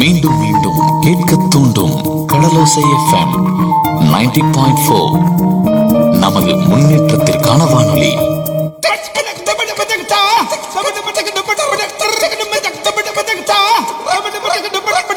மீண்டும் மீண்டும் கேட்க தூண்டும் கடலோசை எஃப்எம் 90.4. நமது முன்னேற்றத்திற்கான வானொலி.